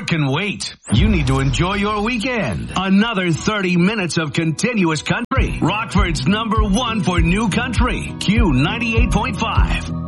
can wait. You need to enjoy your weekend. Another 30 minutes of continuous country. Rockford's #1 for new country. Q98.5.